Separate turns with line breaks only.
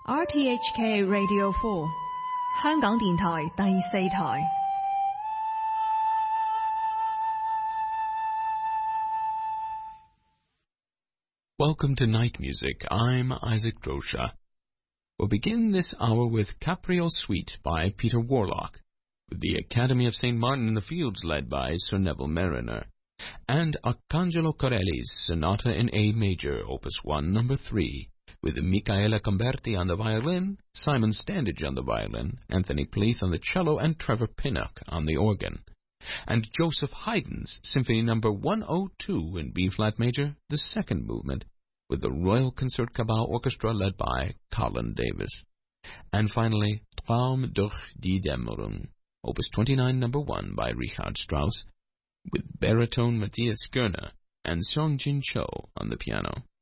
RTHK Radio 4香港電台第4台。
Welcome to Night Music. I'm Isaac Drosha. We'll begin this hour with Capriole Suite by Peter Warlock, with the Academy of St. Martin in the Fields led by Sir Neville Mariner, and Arcangelo Corelli's Sonata in A Major, Opus 1, No. 3, with Michaela Comberti on the violin, Simon Standage on the violin, Anthony Pleath on the cello, and Trevor Pinnock on the organ. And Joseph Haydn's Symphony No. 102 in B-flat major, the second movement, with the Royal Concertgebouw Orchestra led by Colin Davis. And finally, Traum durch die Dämmerung, Opus 29 No. 1 by Richard Strauss, with baritone Matthias Görner and Song Jin Cho on the piano.